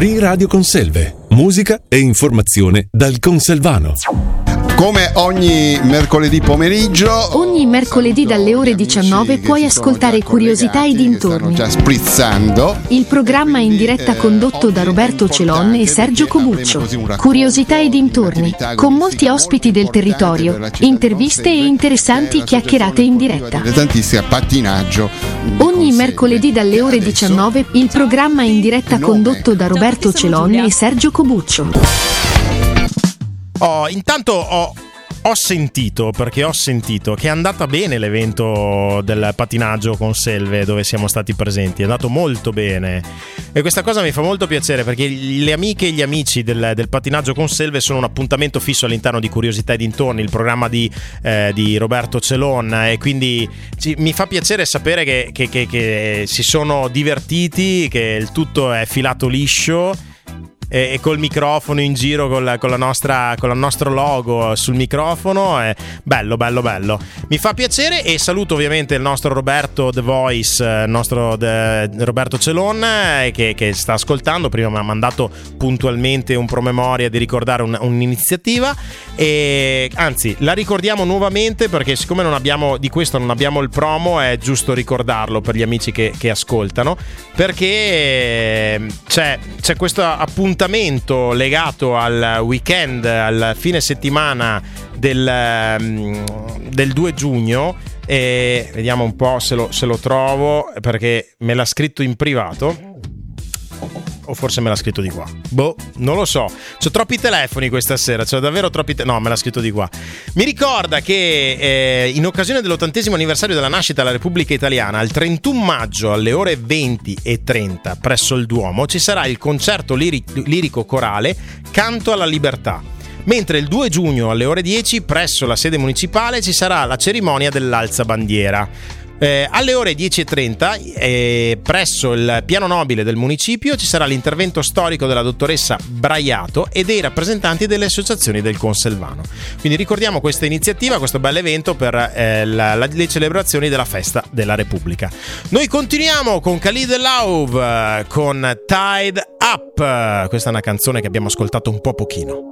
Free Radio Conselve, musica e informazione dal Conselvano. Come ogni mercoledì pomeriggio, ogni mercoledì dalle ore 19 puoi ascoltare Curiosità e dintorni. Stanno già sprizzando. Il programma in diretta condotto da Roberto Celon e Sergio Cobuccio. Curiosità e dintorni, con molti ospiti del territorio, interviste e interessanti chiacchierate in diretta. Tantissimo pattinaggio. Ogni mercoledì dalle ore 19 il programma in diretta condotto da Roberto Celon e Sergio Cobuccio. Intanto ho sentito che è andata bene l'evento del patinaggio con Selve dove siamo stati presenti, è andato molto bene e questa cosa mi fa molto piacere perché le amiche e gli amici del patinaggio con Selve sono un appuntamento fisso all'interno di Curiosità e dintorni, il programma di Roberto Celon, e quindi mi fa piacere sapere che si sono divertiti, che il tutto è filato liscio e col microfono in giro con il nostro logo sul microfono. È bello. Mi fa piacere e saluto ovviamente il nostro Roberto The Voice, Roberto Celon, che sta ascoltando. Prima mi ha mandato puntualmente un promemoria di ricordare un'iniziativa, e anzi la ricordiamo nuovamente perché siccome non abbiamo il promo, è giusto ricordarlo per gli amici che ascoltano, perché c'è questo appuntamento legato al weekend, al fine settimana del 2 giugno, e vediamo un po' se lo trovo, perché me l'ha scritto in privato o forse me l'ha scritto di qua, non lo so, c'ho troppi telefoni questa sera, c'ho davvero troppi no, me l'ha scritto di qua. Mi ricorda che in occasione dell'80° anniversario della nascita della Repubblica Italiana, il 31 maggio alle ore 20:30 presso il Duomo ci sarà il concerto lirico corale Canto alla Libertà, mentre il 2 giugno alle ore 10 presso la sede municipale ci sarà la cerimonia dell'alzabandiera. Alle ore 10:30 presso il piano nobile del municipio ci sarà l'intervento storico della dottoressa Braiato e dei rappresentanti delle associazioni del Conselvano. Quindi ricordiamo questa iniziativa, questo bel evento per le celebrazioni della festa della Repubblica. Noi continuiamo con Khalid Love con Tied Up. Questa è una canzone che abbiamo ascoltato un po' pochino.